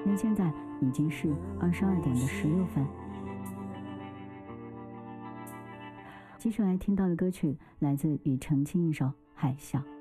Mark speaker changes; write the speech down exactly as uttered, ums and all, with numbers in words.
Speaker 1: 那现在已经是二十二点的十六分。接下来听到的歌曲来自庾澄庆一首《海啸》。